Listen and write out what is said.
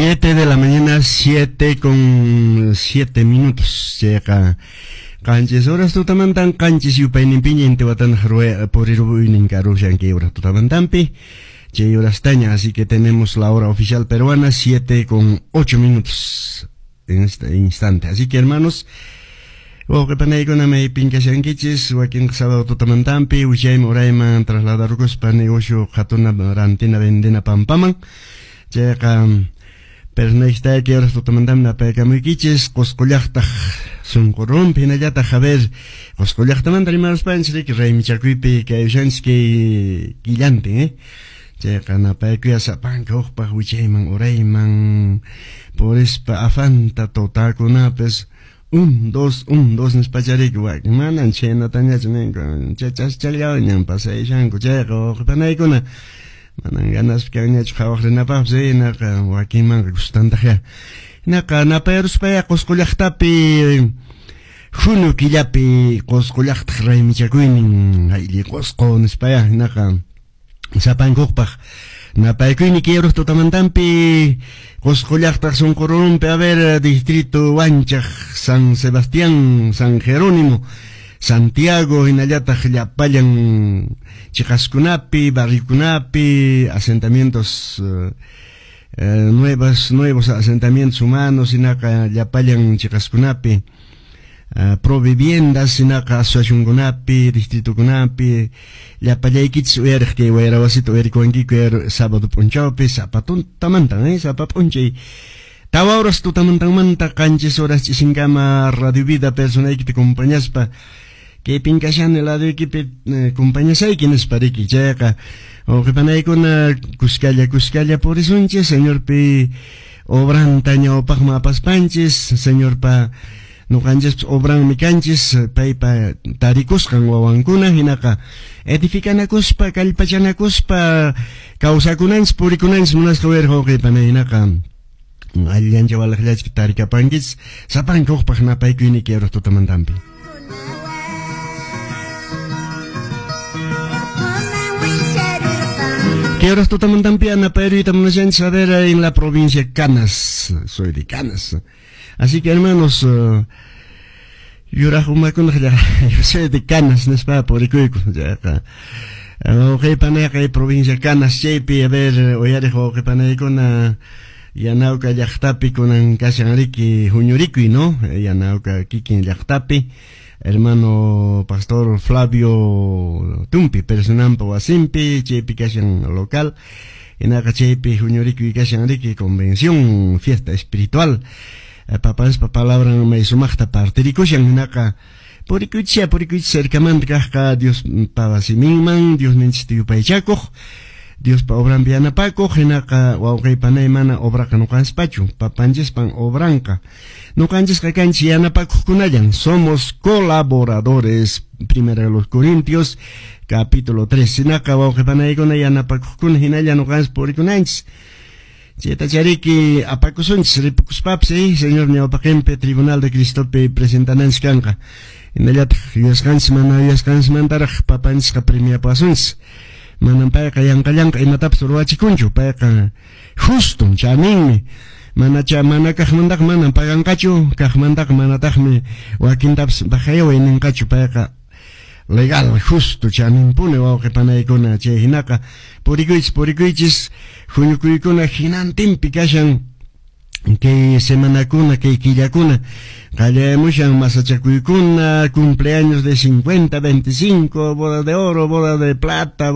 7 de la mañana, 7:07. Llega canches horas tutamantan, canches yupainin piñente watan jarue por irubuinin carushan que horas tutamantampi. Che horas taña, así que tenemos la hora oficial peruana, 7:08 en este instante. Así que hermanos, que panay con me pinkashankichis, wakin sábado tutamantampi, uchaim oraiman trasladarukos pa negocio jatuna rantina vendena pampaman. Llega Perneista que ahora tutamantam na pekamuikichis, coscollachtaj suncorum, pinallata javer, coscollachtaman tarimaros panchri, que rey michacuipi, que ayushanski guillante, Llega na pekuya sapan, que ojpa huchayman, orayman, por espa afanta totakuna, pues, 1, 2, nespacharik, wak, manan chena tanya chunen, chachas chaliawan, pasay shanko, llega, ojpanaykuna, manan ganas que han hecho jawaj renapap, sí, naka, wakiman, gustantaja. Naka, naperus paya, coscollachtapi, junio killapi, coscollachtaj ray michakuinin, ayli cosco, nespaya, naka, sapan kokpaj. Napaykuini quiebros totamantampi, coscollachtaj son corrompe, a ver, distrito Huanchaj, San Sebastián, San Jerónimo, Santiago, Inayataj, Yapayan, Chicascunapi, Barricunapi, asentamientos, nuevos asentamientos humanos, Inaca, Yapayan, Chicascunapi, Proviviendas, Inaca, Asociación Distrito Cunapi, Yapayakits, Uerque, Ueravasito, Uercuanquique, Sábado Ponchaupi, Zapatun, Tamantan, Zapapunche, Tawauras, Tutamantamanta, Canches, Horas, Chisingama, Radio Vida, Persona que te acompañas pa. Que pinkashan el lado equipe compañías hay quienes para que llega o que panay con cuscalla por isunche señor pe obran taña o pagma pas panches señor pa no canches obran mi canches pa taricos kan wawancuna hinaka edifican a cuspa calpachan a cuspa causa kunans purikunans munas cover ho que panay hinaka alian jawal khlas tarika panches sapan kok pagna pa kuini quiero totamantampi. Que ahora estoy tamantampiana, pero y también saber en la provincia de Canas, soy de Canas. Así que hermanos, yo soy de Canas, no es para por el cuico, ya acá. Ok, paneja provincia de Canas, chepi, a ver, oyarejo, que paneja con yanauca yachtapi con Casanriqui, Juñuriqui, ¿no? Yanauca Kiki yachtapi. Hermano Pastor Flavio Tumpi, personampo Wasimpi, Chepi Cashan local, en acá Chepi Juñoriqui Cashanriqui, convención, fiesta espiritual, papás pa palabra no me sumachta partiricushan, en acá, poricuchia, cercamant casca, Dios pavasiminman, Dios nenchitiu paichaco, Dios pa obran viana paco, en acá, waukai panay mana obra canucans pachu, papanches pan obranca. No canches que canchiana pa kukunayan. Somos colaboradores. Primera de los Corintios, capítulo 3. Sinaka wauke panayana yana pa kukunhinayan no canches por ikunanches. Cheta chariki apakusunch ripukuspapse, señor neopakempe, Tribunal de Cristo pe presentanans kanka. Inayat yaskans mantaraj papanches ka premia pasuns. Manampaya kayang imatap suruachikunchu, paya justo, chaminme. Mana kahmandak mana pagan kachu kahmandak mana tahme wakintaps bajayo en kachu paka legal justo chanin pune wa que panay con che hinaka porikuichis hunyukuikuna hinantim pikashan que semana kuna que quillacuna callemushan masachakuikuna cumpleaños de 50, 25, boda de oro, boda de plata.